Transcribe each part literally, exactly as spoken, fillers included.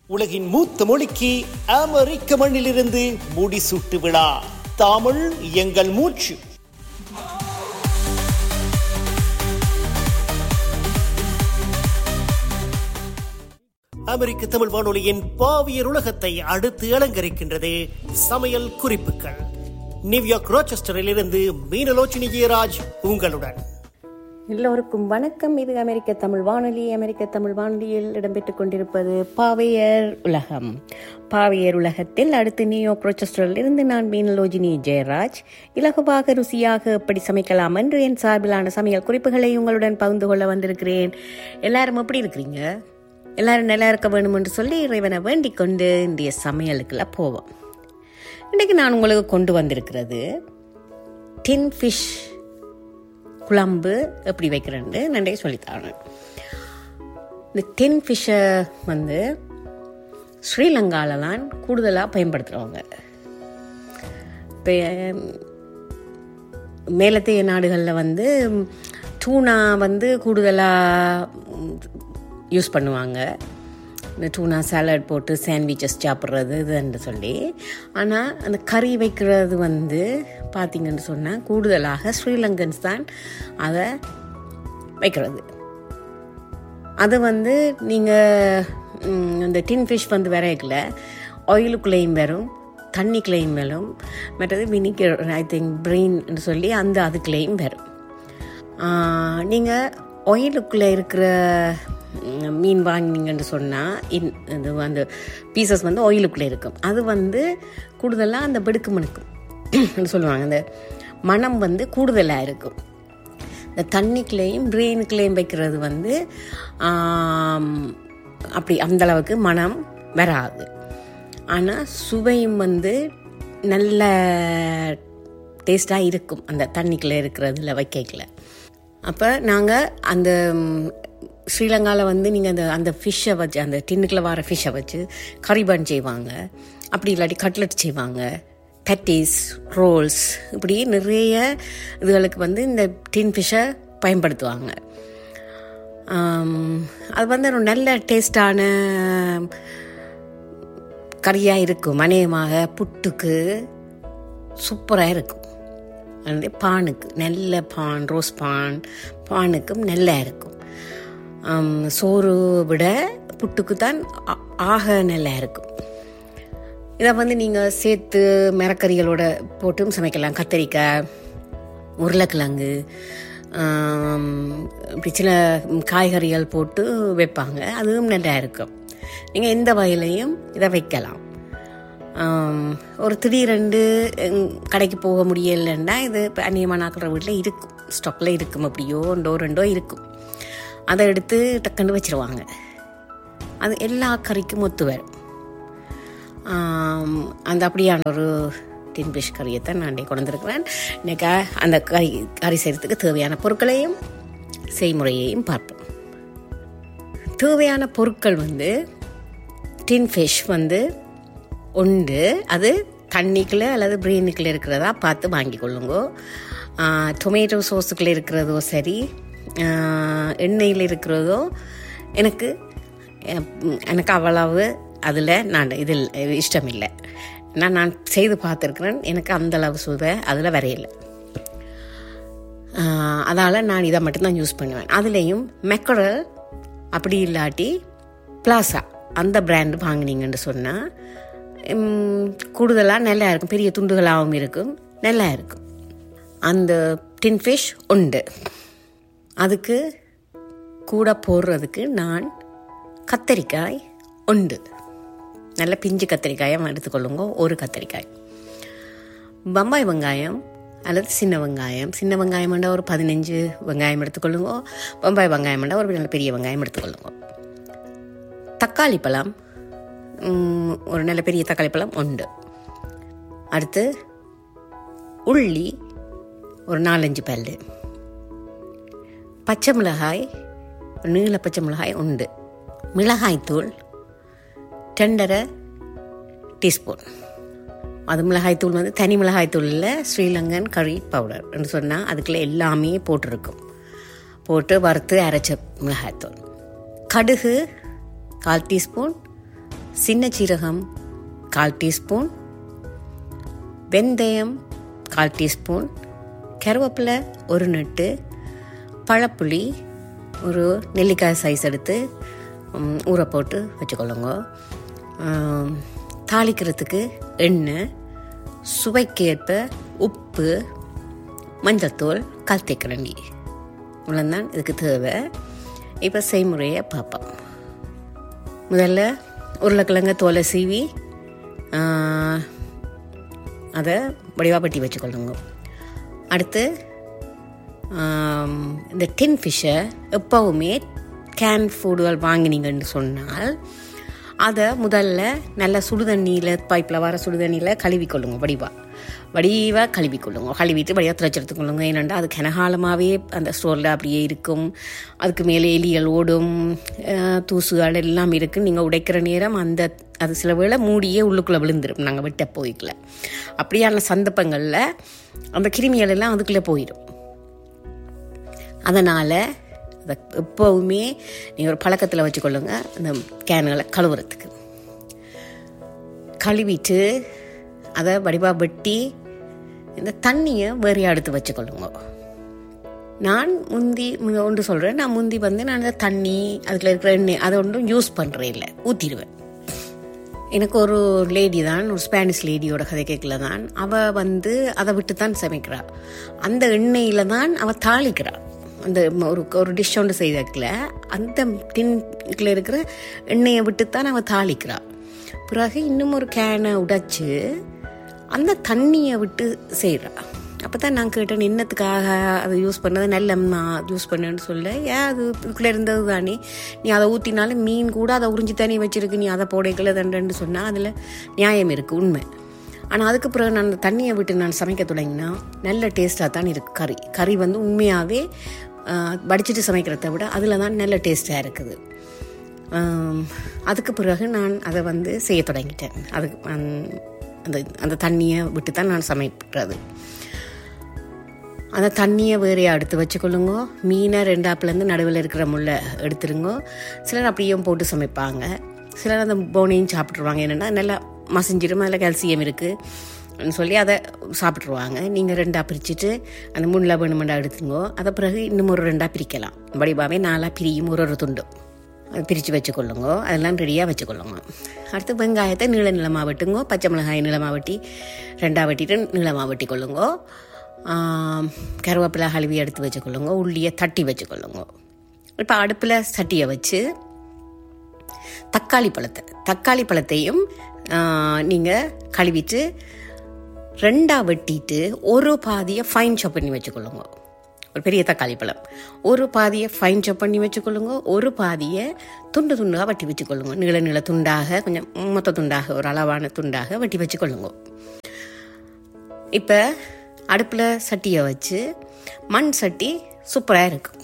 உலகின் மூத்த மொழிக்கு அமெரிக்க மண்ணிலிருந்து முடிசூட்டு விழா. தமிழ் எங்கள் மூச்சு. அமெரிக்க தமிழ் வானொலியின் பாவியர் உலகத்தை அடுத்து அலங்கரிக்கின்றது சமையல் குறிப்புகள். நியூயார்க் ராச்செஸ்டரில் இருந்து மீனலோச்சினி ஜெயராஜ் உங்களுடன். எல்லோருக்கும் வணக்கம். இது அமெரிக்க தமிழ் வானொலி. அமெரிக்க தமிழ் வானொலியில் இடம்பெற்றுக் கொண்டிருப்பது பாவையர் உலகம். பாவையர் உலகத்தில் அடுத்து நியூயார்க் ராச்செஸ்டரில் இருந்து நான் மீனலோஜினி ஜெயராஜ் இலகுவாக ருசியாக எப்படி சமைக்கலாம் என்று என் சார்பிலான சமையல் குறிப்புகளை உங்களுடன் பகிர்ந்து கொள்ள வந்திருக்கிறேன். எல்லாரும் எப்படி இருக்கிறீங்க? எல்லாரும் நல்லா இருக்க வேணும் என்று சொல்லி இறைவனை வேண்டிக் கொண்டு இன்றைய சமையலுக்குள்ள போவோம். இன்றைக்கு நான் உங்களுக்கு கொண்டு வந்திருக்கிறது டின் ஃபிஷ் குழம்பு எப்படி வைக்கிறேன்னு நன்றே சொல்லித்தாங்க. இந்த டின் ஃபிஷ்ஷை வந்து ஸ்ரீலங்காவில் தான் கூடுதலாக பயன்படுத்துகிறவங்க. இப்போ மேலத்தைய நாடுகளில் வந்து டூனா வந்து கூடுதலாக யூஸ் பண்ணுவாங்க. இந்த டூனா சாலட் போட்டு சாண்ட்விச்சஸ் சாப்பிட்றது இதுன்னு சொல்லி. ஆனால் அந்த கறி வைக்கிறது வந்து பார்த்திங்கன்னு சொன்னால் கூடுதலாக ஸ்ரீலங்கன்ஸ் தான் அதை வைக்கிறது. அது வந்து நீங்கள் இந்த டின் ஃபிஷ் வந்து விரைக்கல ஆயிலுக்குள்ளேயும் வரும், தண்ணிக்குள்ளேயும் வரும், மற்றது வினிகர் ஐ திங்க் பிரெயின்னு சொல்லி அந்த அதுக்குள்ளேயும் வரும். நீங்கள் ஆயிலுக்குள்ளே இருக்கிற மீன் வாங்கினீங்கன்னு சொன்னால் இன் இது அந்த பீசஸ் வந்து ஆயிலுக்குள்ளே இருக்கும். அது வந்து கூடுதலாக அந்த பெடுக்கு மணுக்கும் சொல்லுவாங்க. அந்த மனம் வந்து கூடுதலாக இருக்கும். இந்த தண்ணிக்குள்ளேயும் பிரெயினுக்குள்ளேயும் வைக்கிறது வந்து அப்படி அந்தளவுக்கு மனம் வராது. ஆனால் சுவையும் வந்து நல்ல டேஸ்டாக இருக்கும் அந்த தண்ணிக்குள்ளே இருக்கிறதுல வைக்கல. அப்போ நாங்கள் அந்த ஸ்ரீலங்காவில் வந்து நீங்கள் அந்த அந்த ஃபிஷ்ஷை வச்சு அந்த டின்னுக்குள்ளே வர ஃபிஷ்ஷை வச்சு கறிபான் செய்வாங்க, அப்படி இல்லாட்டி கட்லெட் செய்வாங்க, பேட்டிஸ், ரோல்ஸ், இப்படி நிறைய இதுகளுக்கு வந்து இந்த டின் ஃபிஷ்ஷை பயன்படுத்துவாங்க. அது வந்து ஒரு நல்ல டேஸ்டான கறியாக இருக்கும். அநேகமாக புட்டுக்கு சூப்பராக இருக்கும். அது பானுக்கு நல்ல பான், ரோஸ் பான் பானுக்கும் நல்லா இருக்கும். சோறு விட புட்டுக்கு தான் ஆக நல்லா இருக்கும். இதை வந்து நீங்கள் சேர்த்து மரக்கறிகளோட போட்டும் சமைக்கலாம். கத்தரிக்காய், உருளைக்கிழங்கு, இப்படி சில காய்கறிகள் போட்டு வைப்பாங்க. அதுவும் நல்லா இருக்கும். நீங்கள் எந்த வகையிலையும் இதை வைக்கலாம். ஒரு திடீரெண்டு கடைக்கு போக முடியலைன்னா இது இப்போ அந்நியமான ஆக்கிற வீட்டில் இருக்கும், ஸ்டாக்கில் இருக்கும், அப்படியோ ஒன்றோ ரெண்டோ இருக்கும். அதை எடுத்து டக்குன்னு வச்சுருவாங்க. அது எல்லா கறிக்கும் ஒத்து வரும். அந்த அப்படியான ஒரு டின் ஃபிஷ் கறியை தான் நான் கொண்டு வந்திருக்கிறேன். இன்றைக்கி அந்த கறி கறி செய்கிறதுக்கு தேவையான பொருட்களையும் செய்முறையையும் பார்ப்போம். தேவையான பொருட்கள் வந்து டின் ஃபிஷ் வந்து உண்டு. அது தண்ணிக்குள்ளே அல்லது பிரெயினுக்குள்ளே இருக்கிறதா பார்த்து வாங்கி கொள்ளுங்க. டொமேட்டோ சோஸுக்குள்ளே இருக்கிறதோ சரி, எண்ணெயில் இருக்கிறதோ எனக்கு எனக்கு அவ்வளவு அதில் நான் இதில் இஷ்டம் இல்லை. நான் நான் செய்து பார்த்துருக்குறேன், எனக்கு அந்தளவு சுவை அதில் வரையில்லை. அதால் நான் இதை மட்டும்தான் யூஸ் பண்ணுவேன். அதுலேயும் மெக்கரல் அப்படி இல்லாட்டி பிளாசா அந்த பிராண்டு வாங்கினீங்கன்னு சொன்னால் கூடுதலாக நல்லா இருக்கும். பெரிய துண்டுகளாகவும் இருக்கும், நல்லா இருக்கும். அந்த டின் ஃபிஷ் உண்டு. அதுக்கு கூட போடுறதுக்கு நான் கத்தரிக்காய் உண்டு. நல்ல பிஞ்சு கத்தரிக்காயம் எடுத்துக்கொள்ளுங்க. ஒரு கத்தரிக்காய், பம்பாய் வெங்காயம் அல்லது சின்ன வெங்காயம், சின்ன வெங்காயம் வேண்டாம் ஒரு பதினஞ்சு வெங்காயம் எடுத்துக்கொள்ளுங்க. பம்பாய் வெங்காயம் வேண்டாம் ஒரு நல்ல பெரிய வெங்காயம் எடுத்துக்கொள்ளுங்க. தக்காளி பழம், ஒரு நல்ல பெரிய தக்காளி பழம் உண்டு. அடுத்து உள்ளி ஒரு நாலஞ்சு பல்லு, பச்சை மிளகாய், நீல பச்சை மிளகாய் உண்டு. மிளகாய்த்தூள் ரெண்டரை டீஸ்பூன். அது மிளகாய்த்தூள் வந்து தனி மிளகாய்த்தூள் இல்லை, ஸ்ரீலங்கன் கறி பவுடர் என்று சொன்னால் அதுக்குள்ளே எல்லாமே போட்டிருக்கும். போட்டு வறுத்து அரைச்ச மிளகாய்த்தூள். கடுகு கால் டீஸ்பூன், சின்ன சீரகம் கால் டீஸ்பூன், வெந்தயம் கால் டீஸ்பூன், கருவேப்பிலை ஒரு நட்டு, பழப்புளி ஒரு நெல்லிக்காய் சைஸ் எடுத்து ஊற போட்டு வச்சுக்கொள்ளுங்க. தாளிக்கிறதுக்கு எண்ணெய், சுவைக்கேற்ப உப்பு, மஞ்சள்தூள், கால் தேக்கரண்டி இவ்வளோதான் இதுக்கு தேவை. இப்போ செய்முறையை பார்ப்போம். முதல்ல உருளைக்கிழங்கு தோலை சீவி அதை வடிவாக பட்டி வச்சுக்கொள்ளுங்க. அடுத்து இந்த டின் ஃபிஷ்ஷை எப்போவுமே கேன் ஃபுட்டுகள் வாங்கினீங்கன்னு சொன்னால் அதை முதல்ல நல்லா சுடுதண்ணியில், பைப்பில் வர சுடுதண்ணியில் கழுவிக்கொள்ளுங்க. வடிவாக வடிவாக கழுவிக்கொள்ளுங்க. கழுவிட்டு வடிவாக திரைச்செடுத்துக்கொள்ளுங்க. ஏனெண்டா அது கனகாலமாகவே அந்த ஸ்டோரில் அப்படியே இருக்கும். அதுக்கு மேலே எலிகள் ஓடும், தூசுகள் எல்லாம் இருக்குது. நீங்கள் உடைக்கிற நேரம் அந்த அது சில வேளை மூடியே உள்ளுக்குள்ளே விழுந்துடும். நாங்கள் விட்ட போய்க்கல அப்படியான சந்தர்ப்பங்களில் அந்த கிருமிகள் எல்லாம் அதுக்குள்ளே போயிடும். அதனால் அதை எப்போவுமே நீங்கள் ஒரு பழக்கத்தில் வச்சுக்கொள்ளுங்க. அந்த கேனுகளை கழுவுறதுக்கு கழுவிட்டு அதை வடிவாக வெட்டி இந்த தண்ணியை வேறையாக எடுத்து வச்சுக்கொள்ளுங்க. நான் முந்தி ஒன்று சொல்கிறேன். நான் முந்தி வந்து நான் அந்த தண்ணி அதுக்குள்ள இருக்கிற எண்ணெய் அதை ஒன்றும் யூஸ் பண்ணுறேன் இல்லை, ஊற்றிடுவேன். எனக்கு ஒரு லேடி தான், ஒரு ஸ்பானிஷ் லேடியோட கதை கேட்கல தான், அவள் வந்து அதை விட்டு தான் சமைக்கிறாள். அந்த எண்ணெயில் தான் அவள் தாளிக்கிறாள். அந்த ஒரு ஒரு டிஷ் ஒன்று செய்தக்கில் அந்த டின்கில் இருக்கிற எண்ணெயை விட்டுத்தான் அவள் தாளிக்கிறாள். பிறகு இன்னும் ஒரு கேனை உடைச்சி அந்த தண்ணியை விட்டு செய்கிறாள். அப்போ தான் நான் கேட்டேன், என்னத்துக்காக அதை யூஸ் பண்ணது, நல்லம்மா யூஸ் பண்ணேன்னு சொல்ல, ஏன் அது இதுக்குள்ளே இருந்தது தானே, நீ அதை ஊற்றினாலும் மீன் கூட அதை உறிஞ்சி தண்ணி வச்சிருக்கு, நீ அதை போடைக்கல தண்டன்னு சொன்னால் அதில் நியாயம் இருக்குது, உண்மை. ஆனால் அதுக்கு பிறகு நான் அந்த தண்ணியை விட்டு நான் சமைக்க தொடங்கினா நல்ல டேஸ்ட்டாக தான் இருக்குது. கறி கறி வந்து உண்மையாகவே வடிச்சிட்டு சமைக்கிறத விட அதில் தான் நல்ல டேஸ்ட்டாக இருக்குது. அதுக்கு பிறகு நான் அதை வந்து செய்ய தொடங்கிட்டேன். அதுக்கு அந்த அந்த தண்ணியை விட்டு தான் நான் சமைக்கிறது. அந்த தண்ணியை வேறையாக எடுத்து வச்சுக்கொள்ளுங்க. மீனை ரெண்டாப்புலேருந்து நடுவில் இருக்கிற முள்ளை எடுத்துருங்க. சிலர் அப்படியும் போட்டு சமைப்பாங்க, சிலர் அந்த போனையும் சாப்பிட்ருவாங்க. என்னென்னா நல்லா மசிஞ்சிடும், அதில் கால்சியம் இருக்குதுன்னு சொல்லி அதை சாப்பிட்ருவாங்க. நீங்கள் ரெண்டாக பிரிச்சுட்டு அந்த முள்ளை வேணுமெண்டா எடுத்துங்கோ. அதை பிறகு இன்னும் ஒரு ரெண்டாக பிரிக்கலாம். வடிவாகவே நாலாக பிரியும், ஒரு ஒரு துண்டும் அது பிரித்து வச்சுக்கொள்ளுங்க. அதெல்லாம் ரெடியாக வச்சுக்கொள்ளுங்க. அடுத்து வெங்காயத்தை நீள நிலமாக வெட்டுங்கோ. பச்சை மிளகாய் நீளமாக வெட்டி ரெண்டாக வெட்டிட்டு நீளமாக வெட்டி கொள்ளுங்க. கருவேப்பிலை கழுவி எடுத்து வச்சுக்கொள்ளுங்க. உள்ளியை தட்டி வச்சுக்கொள்ளுங்க. இப்போ அடுப்பில் சட்டியை வச்சு தக்காளி பழத்தை தக்காளி பழத்தையும் நீங்கள் கழுவிட்டு ரெண்டாக வெட்டிட்டு ஒரு பாதியை ஃபைன் சாப் பண்ணி வச்சுக்கொள்ளுங்க. ஒரு பெரிய தக்காளி பழம் ஒரு பாதியை ஃபைன் சாப் பண்ணி வச்சுக்கொள்ளுங்க. ஒரு பாதியை துண்டு துண்டாக வெட்டி வச்சுக்கொள்ளுங்க. நீள நீள துண்டாக, கொஞ்சம் மொத்த துண்டாக, ஒரு அளவான துண்டாக வெட்டி வச்சுக்கொள்ளுங்க. இப்போ அடுப்பில் சட்டியை வச்சு, மண் சட்டி சூப்பராக இருக்கும்.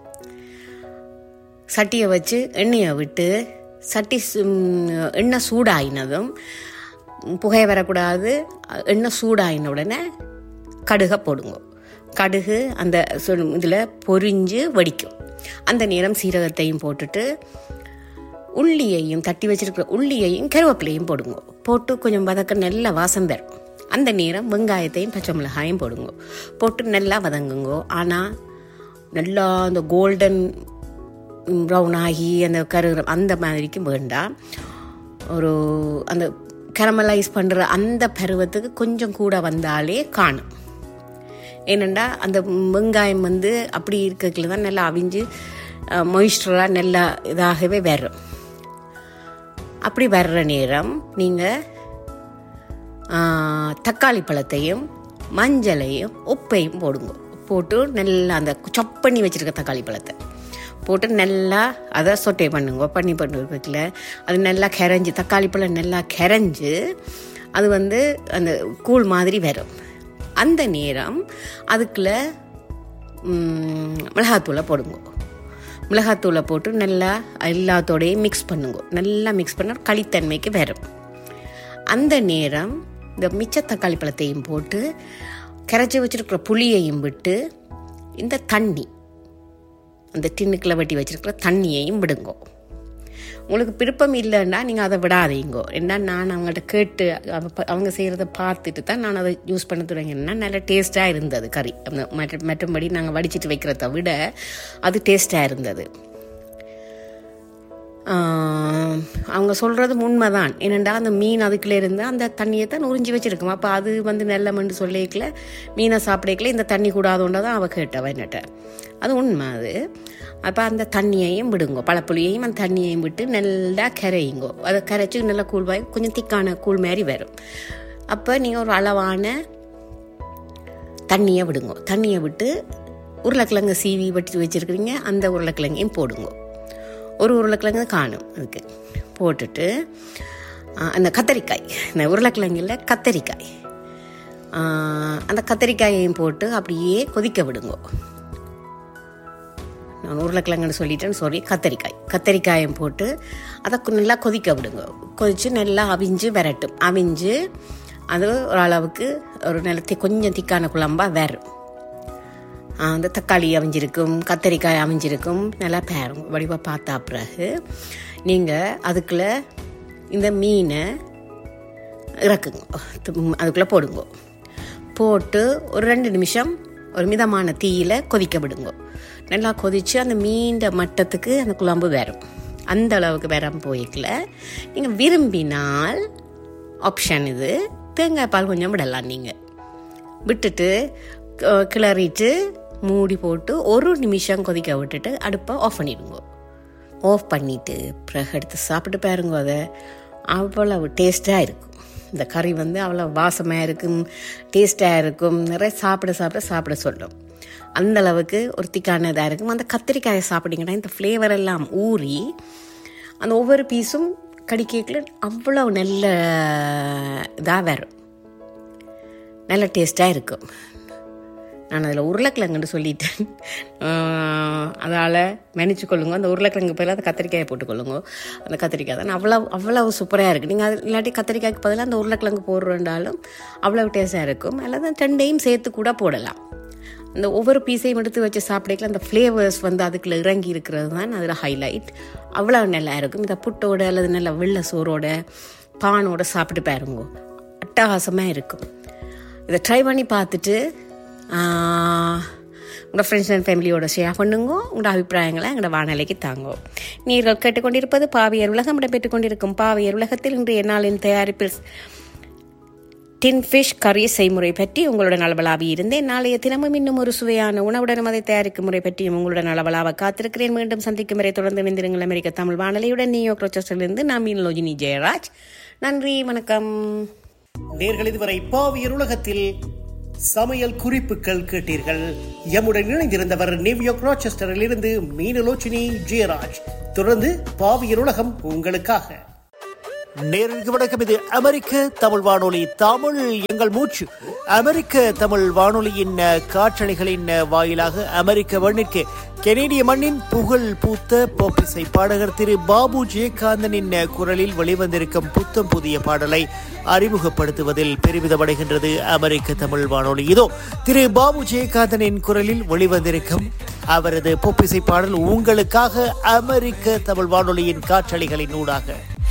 சட்டியை வச்சு எண்ணெயை விட்டு, சட்டி எண்ணெய் சூடாயினதும், புகை வரக்கூடாது, எண்ணெய் சூடாயின உடனே கடுகை போடுங்க. கடுகு அந்த இதில் பொரிஞ்சு வடிக்கும். அந்த நேரம் சீரகத்தையும் போட்டுட்டு உள்ளியையும் தட்டி வச்சிருக்கிற உள்ளியையும் கருவேப்பிலையும் போடுங்க. போட்டு கொஞ்சம் வதக்க நல்லா வாசம் பெறும். அந்த நேரம் வெங்காயத்தையும் பச்சை மிளகாயும் போடுங்க. போட்டு நல்லா வதங்குங்கோ. ஆனால் நல்லா அந்த கோல்டன் ப்ரௌன் ஆகி அந்த கரு அந்த மாதிரிக்கு வேண்டாம். ஒரு அந்த கரமலைஸ் பண்ணுற அந்த பருவத்துக்கு கொஞ்சம் கூட வந்தாலே காணும். ஏனெண்டா அந்த வெங்காயம் வந்து அப்படி இருக்கிறதுல தான் நல்லா அவிஞ்சு மொய்ஸ்டராக நல்லா இதாகவே வரும். அப்படி வர்ற நேரம் நீங்கள் தக்காளி பழத்தையும் மஞ்சளையும் உப்பையும் போடுங்க. போட்டு நல்லா அந்த சாப் பண்ணி வச்சுருக்க தக்காளி பழத்தை போட்டு நல்லா அதை சொட்டை பண்ணுங்க. பண்ணி பண்ணுறதுல அது நல்லா கரைஞ்சி, தக்காளி பழம் நல்லா கரைஞ்சி அது வந்து அந்த கூழ் மாதிரி வரும். அந்த நேரம் அதுக்குள்ள மிளகாத்தூளை போடுங்க. மிளகாத்தூளை போட்டு நல்லா எல்லாத்தோடையும் மிக்ஸ் பண்ணுங்க. நல்லா மிக்ஸ் பண்ண களித்தன்மைக்கு வரும். அந்த நேரம் இந்த மிச்ச தக்காளி பழத்தையும் போட்டு கரைச்சி வச்சிருக்கிற புளியையும் விட்டு இந்த தண்ணி, அந்த டின்னுக்குள்ள வெட்டி வச்சிருக்கிற தண்ணியையும் விடுங்க. உங்களுக்கு விருப்பம் இல்லைன்னா நீங்கள் அதை விடாதீங்கோ. ஏன்னா நான் அவங்கள்ட்ட கேட்டு அவங்க செய்கிறத பார்த்துட்டு தான் நான் அதை யூஸ் பண்ண தொடங்கினேன்னா நல்ல டேஸ்ட்டாக இருந்தது கறி. மற்ற மற்றபடி நாங்கள் வடிச்சிட்டு வைக்கிறத விட அது டேஸ்ட்டாக இருந்தது. அவங்க சொல்கிறது உண்மை தான். ஏனெண்டா அந்த மீன் அதுக்குள்ளே இருந்து அந்த தண்ணியை தான் உறிஞ்சி வச்சுருக்கோம். அப்போ அது வந்து நல்ல மண்டு சொல்லிக்கல மீனை சாப்பிடக்கல இந்த தண்ணி கூடாதோண்டா தான் அவள் கேட்டவன் என்னட்ட. அது உண்மை அது. அப்போ அந்த தண்ணியையும் விடுங்கோ, பழப்புளியையும் அந்த தண்ணியையும் விட்டு நல்லா கரையுங்கோ. அதை கரைச்சி நல்லா கூழ்வாய் கொஞ்சம் திக்கான கூழ் மாதிரி வரும். அப்போ நீங்கள் ஒரு அளவான தண்ணியை விடுங்கோ. தண்ணியை விட்டு உருளைக்கிழங்கு சீவி வட்டி வச்சுருக்கிறீங்க அந்த உருளைக்கிழங்கையும் போடுங்கோ. ஒரு உருளைக்கிழங்கு காணும் அதுக்கு போட்டுட்டு அந்த கத்தரிக்காய், இந்த உருளைக்கிழங்கில் கத்தரிக்காய், அந்த கத்தரிக்காயையும் போட்டு அப்படியே கொதிக்க விடுங்கோ. நான் உருளைக்கிழங்குன்னு சொல்லிட்டேன்னு சொல்லி கத்தரிக்காய் கத்தரிக்காயும் போட்டு அதை நல்லா கொதிக்க விடுங்க. கொதித்து நல்லா அவிஞ்சு விரட்டும். அவிஞ்சு அது ஓரளவுக்கு ஒரு நிலத்தை கொஞ்சம் திக்கான குழம்பாக வரும். அந்த தக்காளி அவிஞ்சிருக்கும், கத்தரிக்காய் அவிஞ்சிருக்கும், நல்லா பேரும் வடிவாக பார்த்தா பிறகு நீங்கள் அதுக்குள்ளே இந்த மீனை இறக்குங்க, அதுக்குள்ளே போடுங்க. போட்டு ஒரு ரெண்டு நிமிஷம் ஒரு மிதமான தீயில் கொதிக்க விடுங்க. நல்லா கொதித்து அந்த மீண்ட மட்டத்துக்கு அந்த குழம்பு வரும். அந்த அளவுக்கு வரம் போய்க்கல நீங்கள் விரும்பினால் ஆப்ஷன் இது தேங்காய் பால் கொஞ்சம் விடலாம். நீங்கள் விட்டுட்டு கிளறிட்டு மூடி போட்டு ஒரு நிமிஷம் கொதிக்க விட்டுட்டு அடுப்பை ஆஃப் பண்ணிடுங்க. ஆஃப் பண்ணிவிட்டு பிறகு எடுத்து சாப்பிட்டு பாருங்க. அதை அவ்வளவு டேஸ்ட்டாக இருக்கும். இந்த கறி வந்து அவ்வளோ வாசமாக இருக்கும், டேஸ்ட்டாக இருக்கும். நிறைய சாப்பிட சாப்பிட சாப்பிட சொல்லும். அந்த அளவுக்கு ஒரு திக்கான இதாக இருக்கும். அந்த கத்திரிக்காயை சாப்பிட்டீங்கன்னா இந்த ஃப்ளேவர் எல்லாம் ஊறி அந்த ஒவ்வொரு பீஸும் கடிக்கல அவ்வளோ நல்ல இதாக வரும், நல்ல டேஸ்ட்டாக இருக்கும். நான் அதில் உருளைக்கிழங்குன்னு சொல்லிட்டேன், அதால் மன்னிச்சு கொள்ளுங்க. அந்த உருளைக்கிழங்கு பதிலாக அந்த கத்திரிக்காயை போட்டுக்கொள்ளுங்க. அந்த கத்திரிக்காய் தான் அவ்வளோ அவ்வளோ சூப்பராக இருக்குது. நீங்கள் அது இல்லாட்டி கத்திரிக்காய்க்கு பதிலாக அந்த உருளைக்கிழங்கு போடுறதாலும் அவ்வளோ டேஸ்ட்டாக இருக்கும். அல்லது ரெண்டையும் சேர்த்து கூட போடலாம். அந்த ஒவ்வொரு பீஸையும் எடுத்து வச்சு சாப்பிடல அந்த ஃப்ளேவர்ஸ் வந்து அதுக்குள்ளே இறங்கி இருக்கிறது தான் அதில் ஹைலைட். அவ்வளோ நல்லா இருக்கும். இந்த புட்டோட அல்லது நல்ல வெள்ளை சோறோட பானோட சாப்பிட்டு பாருங்க, அட்டகாசமாக இருக்கும். இதை ட்ரை பண்ணி பார்த்துட்டு உங்களோட ஃப்ரெண்ட்ஸ் அண்ட் ஃபேமிலியோட ஷேர் பண்ணுங்க. உங்களோட அபிப்பிராயங்களை எங்களோட வானொலிக்கு தாங்க. நீங்கள் கேட்டுக்கொண்டிருப்பது பாவியர் உலகம். இடம்பெற்றுக் கொண்டிருக்கும் பாவியர் உலகத்தில் இன்றைய நாளின் தயாரிப்பில் டின் ஃபிஷ் கறி செய்முறை பற்றி உங்களுடன் அளவலாவி இருந்தேன். நாளைய தினமும் இன்னும் ஒரு சுவையான உணவுடன் அதை தயாரிக்கும் முறை பற்றியும் உங்களுடன் அளவலாக காத்திருக்கிறேன். மீண்டும் சந்திக்கும் வரை தொடர்ந்து இணைந்திருங்கள் அமெரிக்க தமிழ் வானொலியுடன். நியூயார்க் ரோச்செஸ்டரிலிருந்து நான் மீனலோஜினி ஜெயராஜ். நன்றி, வணக்கம். நேர்கள் இதுவரை பாவியர் உலகத்தில் சமையல் குறிப்புகள் கேட்டீர்கள். எம்முடன் இணைந்திருந்தவர் நியூயார்க் ரோச்செஸ்டரில் இருந்து மீனலோஜினி ஜெயராஜ். தொடர்ந்து பாவியர் உலகம் உங்களுக்காக. நேருக்கு வணக்கம். இது அமெரிக்க தமிழ் வானொலி, தமிழ் எங்கள் மூச்சு. அமெரிக்க தமிழ் வானொலியின் காற்றலைகளின் வாயிலாக அமெரிக்க மண்ணிற்கு கெனேடிய மண்ணின் புகழ் பூத்த பாப் இசை பாடகர் திரு பாபு ஜெயகாந்தனின் குரலில் வெளிவந்திருக்கும் புத்தம் புதிய பாடலை அறிமுகப்படுத்துவதில் பெருமிதமடைகின்றது அமெரிக்க தமிழ் வானொலி. இதோ திரு பாபு ஜெயகாந்தனின் குரலில் வெளிவந்திருக்கும் அவரது பாப் இசை பாடல் உங்களுக்காக அமெரிக்க தமிழ் வானொலியின் காற்றலைகளின் ஊடாக.